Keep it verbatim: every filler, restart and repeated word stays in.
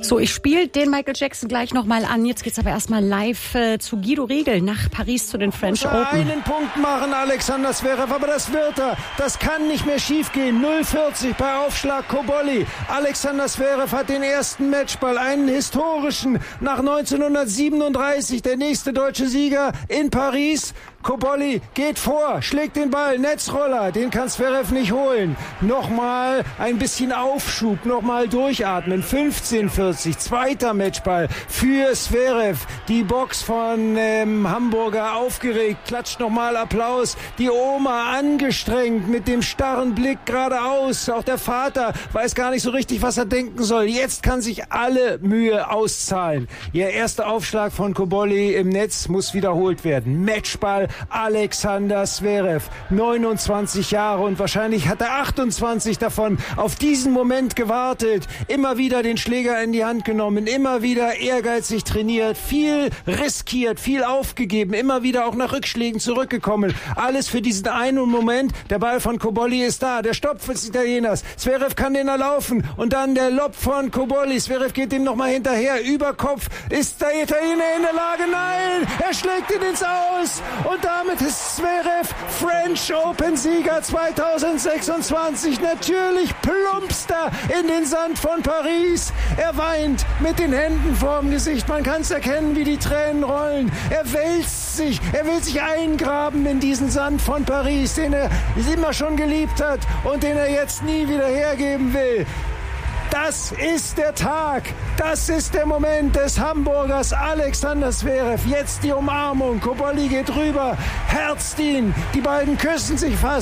So, ich spiele den Michael Jackson gleich nochmal an. Jetzt geht's aber erstmal live äh, zu Guido Riegel nach Paris zu den French Open. Einen Punkt machen, Alexander Zverev, aber das wird er. Das kann nicht mehr schiefgehen. null vierzig bei Aufschlag Cobolli. Alexander Zverev hat den ersten Matchball, einen historischen, nach neunzehnhundertsiebenunddreißig. Der nächste deutsche Sieger in Paris. Cobolli geht vor, schlägt den Ball, Netzroller, den kann Zverev nicht holen. Nochmal ein bisschen Aufschub, nochmal durchatmen. fünfzehn vierzig, zweiter Matchball für Zverev. Die Box von ähm, Hamburger aufgeregt, klatscht nochmal Applaus. Die Oma angestrengt mit dem starren Blick geradeaus. Auch der Vater weiß gar nicht so richtig, was er denken soll. Jetzt kann sich alle Mühe auszahlen. Ihr erster Aufschlag von Cobolli im Netz muss wiederholt werden. Matchball Alexander Zverev, neunundzwanzig Jahre und wahrscheinlich hat er achtundzwanzig davon auf diesen Moment gewartet. Immer wieder den Schläger in die Hand genommen, immer wieder ehrgeizig trainiert, viel riskiert, viel aufgegeben, immer wieder auch nach Rückschlägen zurückgekommen. Alles für diesen einen Moment. Der Ball von Cobolli ist da, der Stopp des Italieners. Zverev kann den erlaufen und dann der Lob von Cobolli. Zverev geht ihm nochmal hinterher, über Kopf. Ist der Italiener in der Lage? Nein! Er schlägt ihn ins Aus und damit ist Zverev French Open Sieger zweitausendsechsundzwanzig. Natürlich plumpst er in den Sand von Paris. Er weint mit den Händen vorm Gesicht. Man kann es erkennen, wie die Tränen rollen. Er wälzt sich. Er will sich eingraben in diesen Sand von Paris, den er immer schon geliebt hat und den er jetzt nie wieder hergeben will. Das ist der Tag, das ist der Moment des Hamburgers Alexander Zverev. Jetzt die Umarmung, Cobolli geht rüber, herzt ihn, die beiden küssen sich fast.